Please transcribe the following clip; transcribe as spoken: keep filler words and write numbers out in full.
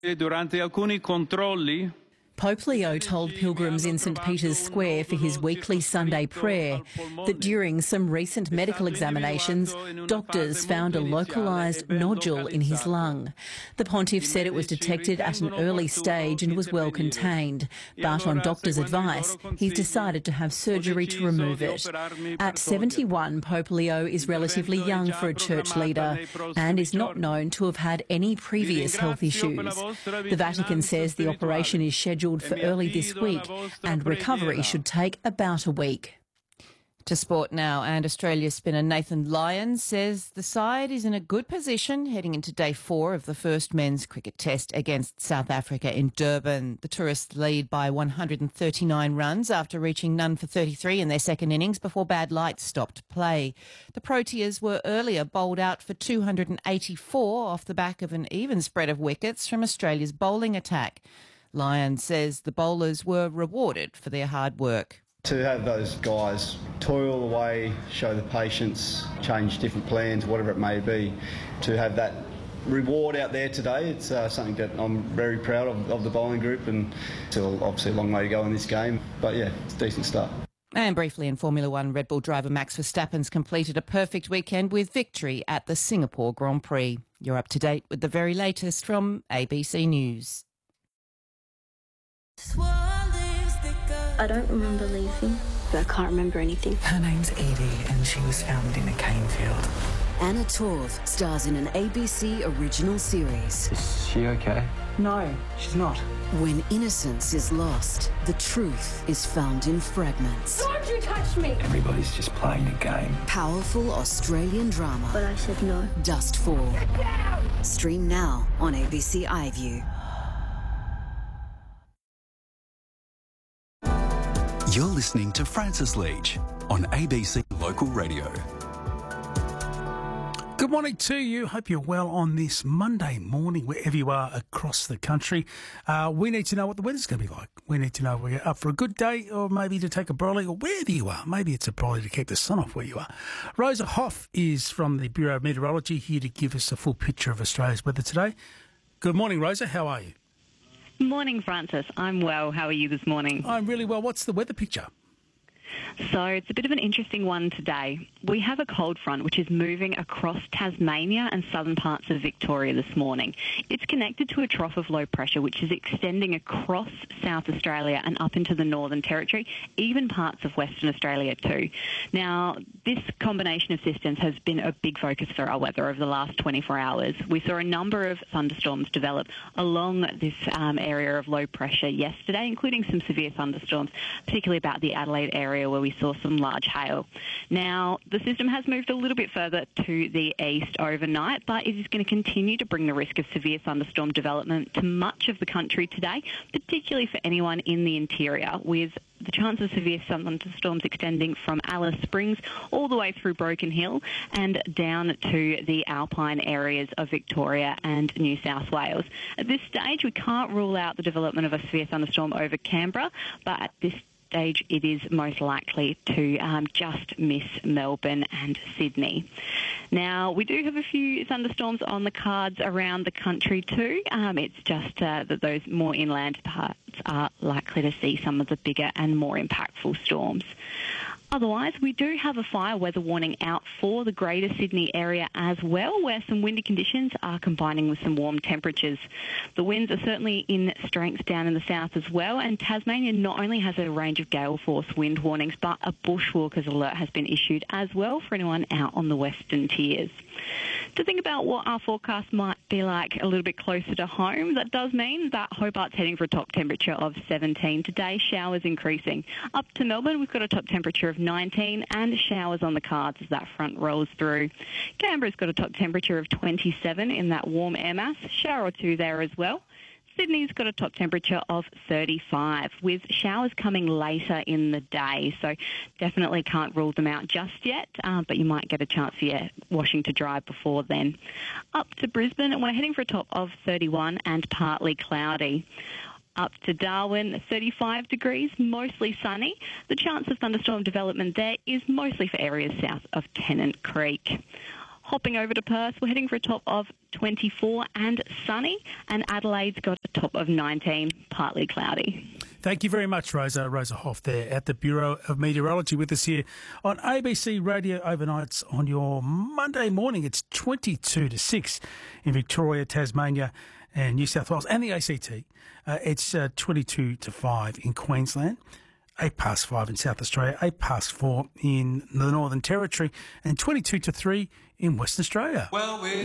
Durante alcuni controlli Pope Leo told pilgrims in St Peter's Square for his weekly Sunday prayer that during some recent medical examinations, doctors found a localised nodule in his lung. The pontiff said it was detected at an early stage and was well contained, but on doctors' advice, he's decided to have surgery to remove it. At seventy-one, Pope Leo is relatively young for a church leader and is not known to have had any previous health issues. The Vatican says the operation is scheduled for early this week and recovery should take about a week. To sport now, and Australia spinner Nathan Lyon says the side is in a good position heading into day four of the first men's cricket test against South Africa in Durban. The tourists lead by one hundred thirty-nine runs after reaching none for thirty-three in their second innings before bad light stopped play. The Proteas were earlier bowled out for two hundred eighty-four off the back of an even spread of wickets from Australia's bowling attack. Lyon says the bowlers were rewarded for their hard work. To have those guys toil away, show the patience, change different plans, whatever it may be, to have that reward out there today, it's uh, something that I'm very proud of, of the bowling group, and still obviously a long way to go in this game. But yeah, it's a decent start. And briefly in Formula One, Red Bull driver Max Verstappen's completed a perfect weekend with victory at the Singapore Grand Prix. You're up to date with the very latest from A B C News. I don't remember leaving, but I can't remember anything. Her name's Edie and she was found in a cane field. Anna Torv stars in an A B C original series. Is she okay? No, she's not. When innocence is lost, the truth is found in fragments. Don't you touch me! Everybody's just playing a game. Powerful Australian drama. But I said no. Dustfall. Get down! Stream now on A B C iView. You're listening to Francis Leach on A B C Local Radio. Good morning to you. Hope you're well on this Monday morning, wherever you are across the country. Uh, we need to know what the weather's going to be like. We need to know whether you're up for a good day or maybe to take a brolly, or wherever you are. Maybe it's a brolly to keep the sun off where you are. Rosa Hoff is from the Bureau of Meteorology, here to give us a full picture of Australia's weather today. Good morning, Rosa. How are you? Morning, Francis. I'm well. How are you this morning? I'm really well. What's the weather picture? So it's a bit of an interesting one today. We have a cold front which is moving across Tasmania and southern parts of Victoria this morning. It's connected to a trough of low pressure which is extending across South Australia and up into the Northern Territory, even parts of Western Australia too. Now, this combination of systems has been a big focus for our weather over the last twenty-four hours. We saw a number of thunderstorms develop along this um, area of low pressure yesterday, including some severe thunderstorms, particularly about the Adelaide area where we saw some large hail. Now, the system has moved a little bit further to the east overnight, but it is going to continue to bring the risk of severe thunderstorm development to much of the country today, particularly for anyone in the interior, with the chance of severe thunderstorms extending from Alice Springs all the way through Broken Hill and down to the alpine areas of Victoria and New South Wales. At this stage, we can't rule out the development of a severe thunderstorm over Canberra, but at this stage it is most likely to um, just miss Melbourne and Sydney. Now, we do have a few thunderstorms on the cards around the country too. Um, it's just uh, that those more inland parts are likely to see some of the bigger and more impactful storms. Otherwise, we do have a fire weather warning out for the Greater Sydney area as well, where some windy conditions are combining with some warm temperatures. The winds are certainly in strength down in the south as well, and Tasmania not only has a range of gale force wind warnings, but a bushwalkers alert has been issued as well for anyone out on the western tiers. To think about what our forecast might be like a little bit closer to home, that does mean that Hobart's heading for a top temperature of seventeen today, showers increasing. Up to Melbourne, we've got a top temperature of nineteen and showers on the cards as that front rolls through. Canberra's got a top temperature of twenty-seven in that warm air mass, shower or two there as well. Sydney's got a top temperature of thirty-five, with showers coming later in the day, so definitely can't rule them out just yet, uh, but you might get a chance for your washing to dry before then. Up to Brisbane, and we're heading for a top of thirty-one and partly cloudy. Up to Darwin, thirty-five degrees, mostly sunny. The chance of thunderstorm development there is mostly for areas south of Tennant Creek. Hopping over to Perth, we're heading for a top of twenty-four and sunny, and Adelaide's got a top of nineteen, partly cloudy. Thank you very much, Rosa. Rosa Hoff there at the Bureau of Meteorology with us here on A B C Radio Overnights on your Monday morning. It's twenty-two to six in Victoria, Tasmania and New South Wales and the A C T. Uh, it's uh, twenty-two to five in Queensland, eight past five in South Australia, eight past four in the Northern Territory and twenty-two to three in Western Australia. Well,